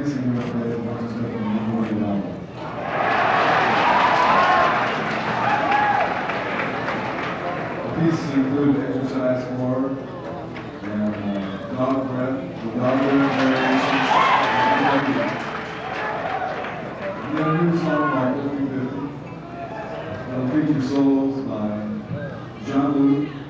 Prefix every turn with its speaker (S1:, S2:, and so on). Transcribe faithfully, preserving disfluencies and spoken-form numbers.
S1: piece and we're going to play a bunch of stuff from the Memorial album. The pieces include Exercise four and uh, Dog Breath, the Dog Breath variations, and then a new song by Open fifty. It'll feature solos by John Luke,